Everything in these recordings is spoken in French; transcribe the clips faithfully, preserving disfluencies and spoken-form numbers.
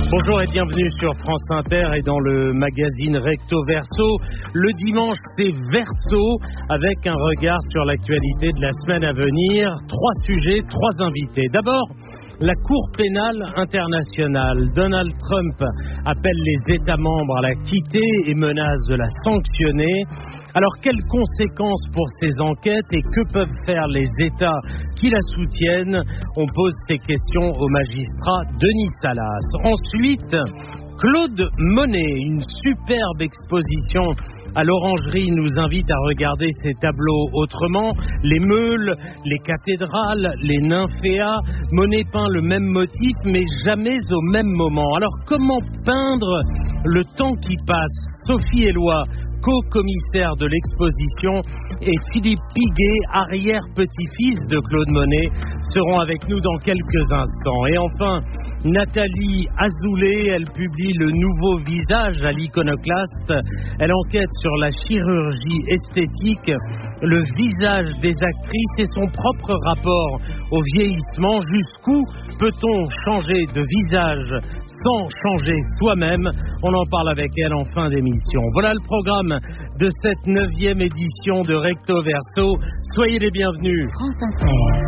Bonjour et bienvenue sur France Inter et dans le magazine Recto Verso. Le dimanche, c'est Verso avec un regard sur l'actualité de la semaine à venir. Trois sujets, trois invités. D'abord, la Cour pénale internationale. Donald Trump appelle les États membres à la quitter et menace de la sanctionner. Alors, quelles conséquences pour ces enquêtes et que peuvent faire les États qui la soutiennent? On pose ces questions au magistrat Denis Salas. Ensuite, Claude Monet, une superbe exposition à l'Orangerie nous invite à regarder ces tableaux autrement. Les meules, les cathédrales, les nymphéas. Monet peint le même motif, mais jamais au même moment. Alors, comment peindre le temps qui passe? Sophie Eloi, co-commissaire de l'exposition, et Philippe Piguet, arrière-petit-fils de Claude Monet, seront avec nous dans quelques instants. Et enfin, Nathalie Azoulay, elle publie Le nouveau visage à l'Iconoclaste. Elle enquête sur la chirurgie esthétique, le visage des actrices et son propre rapport au vieillissement. Jusqu'où peut-on changer de visage sans changer soi-même? On en parle avec elle en fin d'émission. Voilà le programme de cette neuvième édition de Recto Verso. Soyez les bienvenus. France Inter.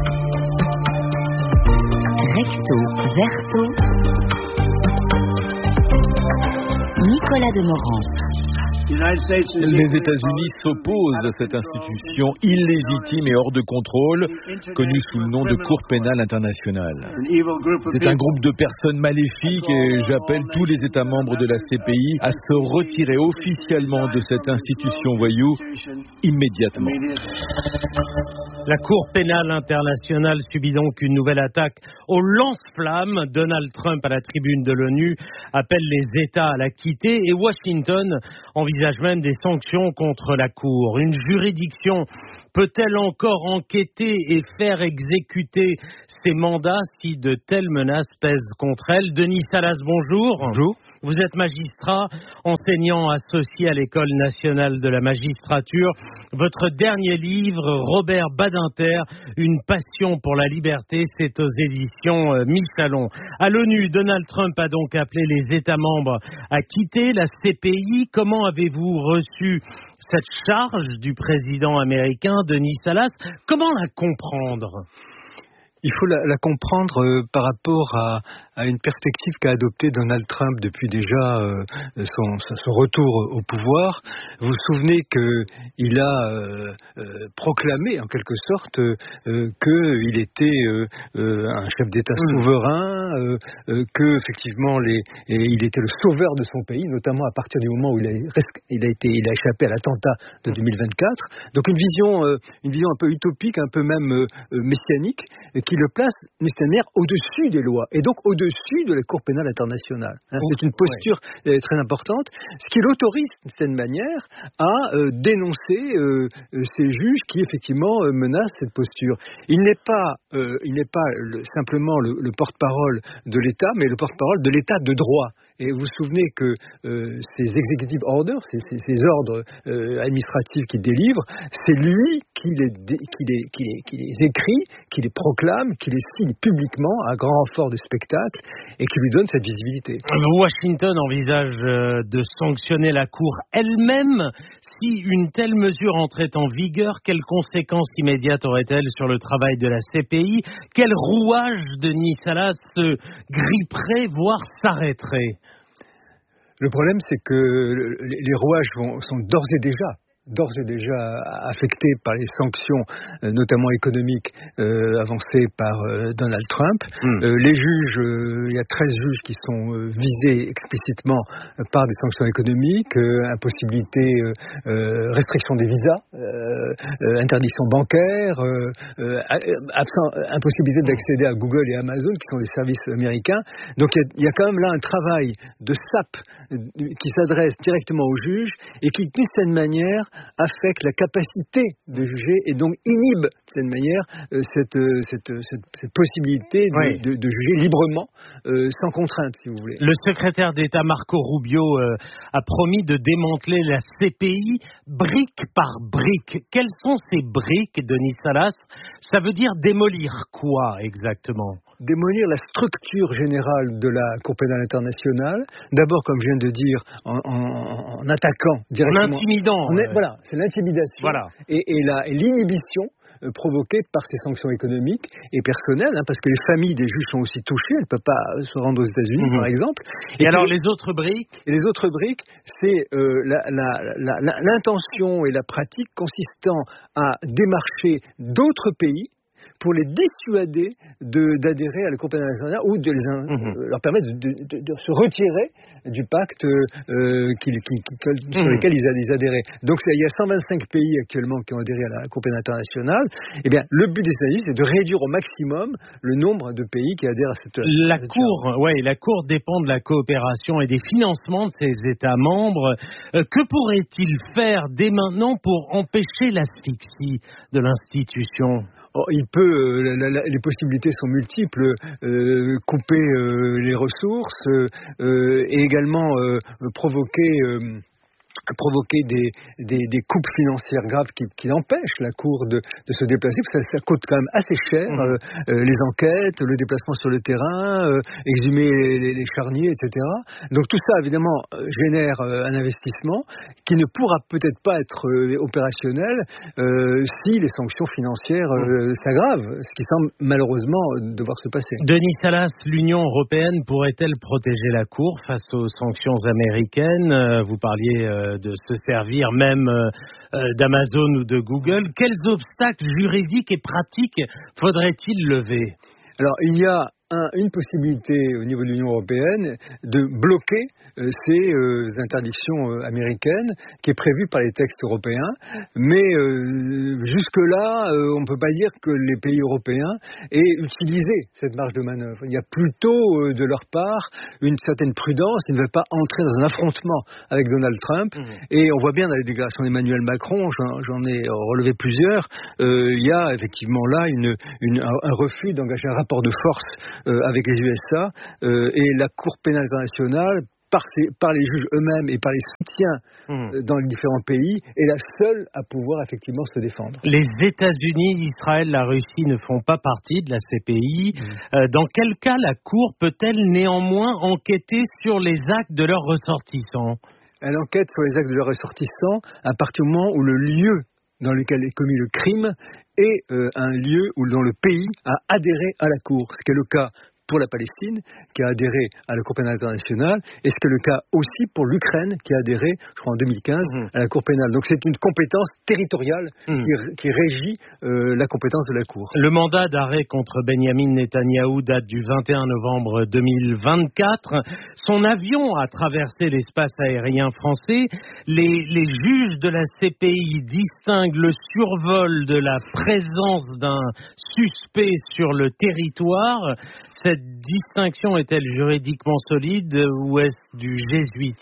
Recto Verso. Nicolas Demorand. Les États-Unis s'opposent à cette institution illégitime et hors de contrôle, connue sous le nom de Cour pénale internationale. C'est un groupe de personnes maléfiques et j'appelle tous les États membres de la C P I à se retirer officiellement de cette institution voyou immédiatement. La Cour pénale internationale subit donc une nouvelle attaque au lance-flammes. Donald Trump, à la tribune de l'ONU, appelle les États à la quitter et Washington envisage même des sanctions contre la Cour. Une juridiction peut-elle encore enquêter et faire exécuter ses mandats si de telles menaces pèsent contre elle? Denis Salas, bonjour. Bonjour. Vous êtes magistrat, enseignant associé à l'École nationale de la magistrature. Votre dernier livre, Robert Badinter, Une passion pour la liberté, c'est aux éditions Michalon. À l'ONU, Donald Trump a donc appelé les États membres à quitter la C P I. Comment avez-vous reçu cette charge du président américain, Denis Salas? Comment la comprendre? Il faut la, la comprendre euh, par rapport à, à une perspective qu'a adoptée Donald Trump depuis déjà euh, son, son retour au pouvoir. Vous vous souvenez qu'il a euh, euh, proclamé en quelque sorte euh, qu'il était euh, euh, un chef d'État souverain, euh, euh, que effectivement les, et il était le sauveur de son pays, notamment à partir du moment où il a, il a, été, il a échappé à l'attentat de deux mille vingt-quatre. Donc une vision, euh, une vision un peu utopique, un peu même euh, messianique, qui le place d'une certaine manière au-dessus des lois et donc au-dessus de la Cour pénale internationale. Hein, c'est une posture ouais. très importante, ce qui l'autorise d'une certaine manière à euh, dénoncer euh, ces juges qui effectivement euh, menacent cette posture. Il n'est pas, euh, il n'est pas le, simplement le, le porte-parole de l'État, mais le porte-parole de l'État de droit. Et vous vous souvenez que euh, ces executive orders, ces, ces, ces ordres euh, administratifs qu'il délivre, c'est lui qui les, dé, qui, les, qui, les, qui les écrit, qui les proclame, qui les signe publiquement à grand renfort de spectacle et qui lui donne cette visibilité. Washington envisage euh, de sanctionner la Cour elle-même. Si une telle mesure entrait en vigueur, quelles conséquences immédiates aurait-elle sur le travail de la C P I? Quel rouage, Denis Salas, se gripperait, voire s'arrêterait? Le problème, c'est que les rouages vont, sont d'ores et déjà d'ores et déjà affectés par les sanctions, euh, notamment économiques, euh, avancées par euh, Donald Trump. Mm. Euh, les juges, euh, il y a treize juges qui sont euh, visés explicitement euh, par des sanctions économiques, euh, impossibilité, euh, euh, restriction des visas, euh, euh, interdiction bancaire, euh, euh, absent, impossibilité d'accéder à Google et Amazon, qui sont des services américains. Donc il y a, il y a quand même là un travail de S A P qui s'adresse directement aux juges et qui, d'une certaine manière, affecte la capacité de juger et donc inhibe, de cette manière, euh, cette, euh, cette, cette, cette possibilité de, oui. de, de juger librement, euh, sans contrainte, si vous voulez. Le secrétaire d'État Marco Rubio euh, a promis de démanteler la C P I brique par brique. Quelles sont ces briques, Denis Salas? Ça veut dire démolir quoi exactement? démolir la structure générale de la Cour pénale internationale. D'abord, comme je viens de dire, en, en, en attaquant directement... En intimidant. En, euh... Voilà, c'est l'intimidation voilà. et, et, la, et l'inhibition provoquée par ces sanctions économiques et personnelles, hein, parce que les familles des juges sont aussi touchées, elles ne peuvent pas se rendre aux États-Unis, mmh. par exemple. Et, et alors puis, les autres briques et Les autres briques, c'est euh, la, la, la, la, l'intention et la pratique consistant à démarcher d'autres pays pour les dissuader de, d'adhérer à la Cour pénale internationale ou de les, mmh. leur permettre de, de, de, de se retirer du pacte euh, qui, qui, qui, sur mmh. lequel ils, ils adhéraient. Donc il y a cent vingt-cinq pays actuellement qui ont adhéré à la Cour pénale internationale. Eh bien, le but des États-Unis, c'est de réduire au maximum le nombre de pays qui adhèrent à cette... La à cette Cour, ouais, la Cour dépend de la coopération et des financements de ses États membres. Euh, que pourrait-il faire dès maintenant pour empêcher l'asphyxie de l'institution ? Oh, il peut, euh, la, la, les possibilités sont multiples, euh, couper euh, les ressources euh, et également euh, provoquer... Euh, provoquer des, des, des coupes financières graves qui, qui empêchent la Cour de, de se déplacer, parce que ça, ça coûte quand même assez cher, mmh. euh, euh, les enquêtes, le déplacement sur le terrain, euh, exhumer les, les charniers, et cetera. Donc tout ça, évidemment, euh, génère euh, un investissement qui ne pourra peut-être pas être euh, opérationnel euh, si les sanctions financières euh, mmh. s'aggravent, ce qui semble malheureusement devoir se passer. Denis Salas, l'Union européenne pourrait-elle protéger la Cour face aux sanctions américaines ? euh, Vous parliez euh, de se servir même euh, d'Amazon ou de Google. Quels obstacles juridiques et pratiques faudrait-il lever ? Alors, il y a un, une possibilité au niveau de l'Union européenne de bloquer euh, ces euh, interdictions euh, américaines qui est prévue par les textes européens. Mais euh, jusque-là, euh, on ne peut pas dire que les pays européens aient utilisé cette marge de manœuvre. Il y a plutôt euh, de leur part une certaine prudence. Ils ne veulent pas entrer dans un affrontement avec Donald Trump. Mmh. Et on voit bien dans les déclarations d'Emmanuel Macron, j'en, j'en ai relevé plusieurs, euh, il y a effectivement là une, une, un, un refus d'engager un rapport de force Euh, avec les U S A euh, et la Cour pénale internationale par, ces, par les juges eux-mêmes et par les soutiens mmh. euh, dans les différents pays est la seule à pouvoir effectivement se défendre. Les États-Unis, Israël, la Russie ne font pas partie de la C P I. Mmh. Euh, dans quel cas la Cour peut-elle néanmoins enquêter sur les actes de leurs ressortissants ? Elle enquête sur les actes de leurs ressortissants à partir du moment où le lieu dans lequel est commis le crime est euh, un lieu où dans le pays a adhéré à la Cour, ce qui est le cas pour la Palestine, qui a adhéré à la Cour pénale internationale, et ce qui est le cas aussi pour l'Ukraine, qui a adhéré, je crois en deux mille quinze, mmh. à la Cour pénale. Donc c'est une compétence territoriale mmh. qui, qui régit euh, la compétence de la Cour. Le mandat d'arrêt contre Benyamin Netanyahou date du vingt et un novembre deux mille vingt-quatre. Son avion a traversé l'espace aérien français. Les, les juges de la C P I distinguent le survol de la présence d'un suspect sur le territoire. Cette distinction est-elle juridiquement solide ou est-ce du jésuitisme ?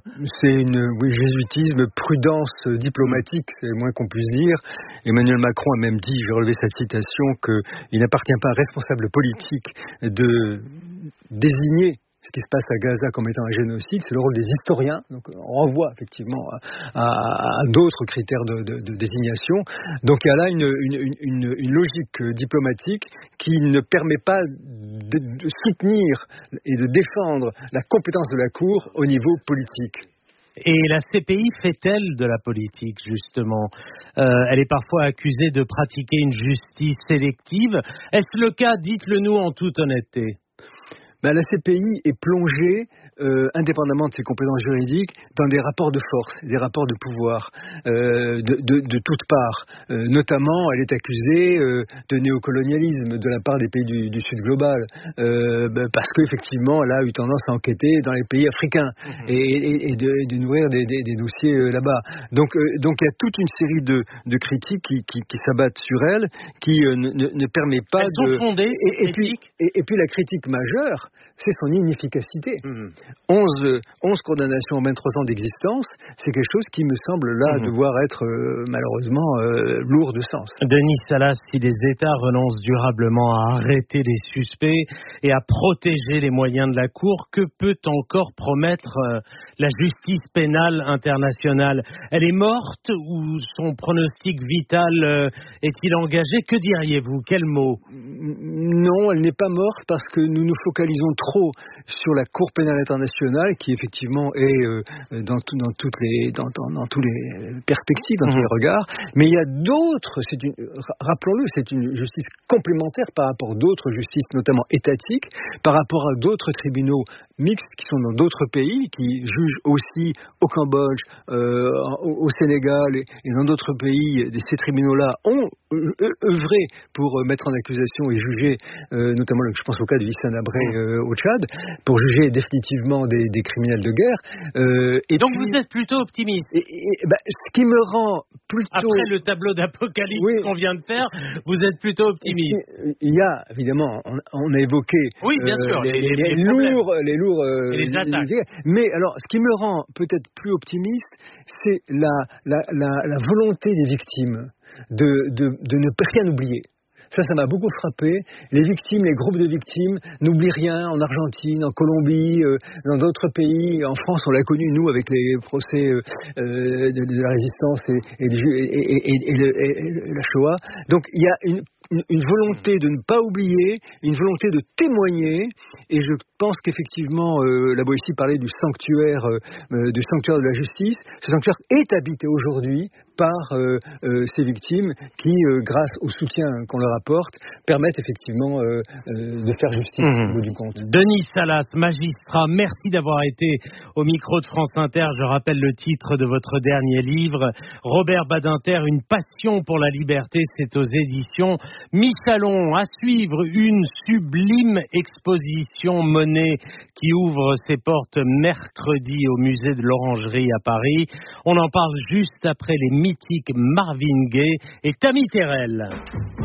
C'est une, oui, jésuitisme, prudence diplomatique, c'est le moins qu'on puisse dire. Emmanuel Macron a même dit, je vais relever cette citation, qu'il n'appartient pas à un responsable politique de désigner ce qui se passe à Gaza comme étant un génocide, c'est le rôle des historiens. Donc on renvoie effectivement à, à, à d'autres critères de, de, de désignation. Donc il y a là une, une, une, une logique diplomatique qui ne permet pas de, de soutenir et de défendre la compétence de la Cour au niveau politique. Et la C P I fait-elle de la politique, justement ? euh, Elle est parfois accusée de pratiquer une justice sélective. Est-ce le cas ? Dites-le nous en toute honnêteté. Ben, la C P I est plongée, euh, indépendamment de ses compétences juridiques, dans des rapports de force, des rapports de pouvoir, euh, de, de, de toutes parts. Euh, notamment, elle est accusée euh, de néocolonialisme de la part des pays du, du Sud global, euh, ben, parce qu'effectivement, elle a eu tendance à enquêter dans les pays africains mmh. et, et, et, de, et de nourrir des, des, des dossiers euh, là-bas. Donc, euh, donc, il y a toute une série de, de critiques qui, qui, qui s'abattent sur elle, qui euh, ne, ne permet pas Elles de... sont fondées, et, et, puis, et, et puis, la critique majeure, c'est son inefficacité. Mmh. onze, onze condamnations en vingt-trois ans d'existence, c'est quelque chose qui me semble là mmh. devoir être euh, malheureusement euh, lourd de sens. Denis Salas, si les États renoncent durablement à arrêter les suspects et à protéger les moyens de la Cour, que peut encore promettre euh, la justice pénale internationale? Elle est morte ou son pronostic vital euh, est-il engagé? Que diriez-vous? Quel mot? Non, elle n'est pas morte parce que nous nous focalisons trop sur la Cour pénale internationale qui effectivement est euh, dans, tout, dans toutes les dans, dans, dans tous les perspectives, dans mmh. tous les regards. Mais il y a d'autres, c'est une, rappelons-le, c'est une justice complémentaire par rapport à d'autres justices, notamment étatiques, par rapport à d'autres tribunaux mixtes qui sont dans d'autres pays, qui jugent aussi au Cambodge, euh, au, au Sénégal et, et dans d'autres pays. Ces tribunaux-là ont œuvré pour mettre en accusation et juger, euh, notamment je pense au cas de Hissène Habré euh, au Tchad, pour juger définitivement des, des criminels de guerre. Euh, et donc puis, vous êtes plutôt optimiste. Et, et, bah, ce qui me rend plutôt... Après le tableau d'apocalypse oui, qu'on vient de faire, vous êtes plutôt optimiste. Il y a, évidemment, on, on a évoqué oui, bien euh, sûr, les, les, les, les, les lourds... Les lourds euh, et les attaques. Les, mais alors, ce qui me rend peut-être plus optimiste, c'est la, la, la, la volonté des victimes de, de, de ne rien oublier. Ça, ça m'a beaucoup frappé. Les victimes, les groupes de victimes n'oublient rien en Argentine, en Colombie, euh, dans d'autres pays. En France, on l'a connu, nous, avec les procès euh, de, de la résistance et, et, et, et, et, le, et la Shoah. Donc, il y a une, une, une volonté de ne pas oublier, une volonté de témoigner. Et je pense qu'effectivement, euh, la Boétie parlait du sanctuaire, euh, du sanctuaire de la justice. Ce sanctuaire est habité aujourd'hui par euh, euh, ces victimes qui, euh, grâce au soutien qu'on leur apporte, permettent effectivement euh, euh, de faire justice mmh. au bout du compte. Denis Salas, magistrat, merci d'avoir été au micro de France Inter. Je rappelle le titre de votre dernier livre, Robert Badinter, une passion pour la liberté, c'est aux éditions Michalon. À suivre, une sublime exposition Monet qui ouvre ses portes mercredi au musée de l'Orangerie à Paris. On en parle juste après les mythiques Marvin Gaye et Tammy Terrell.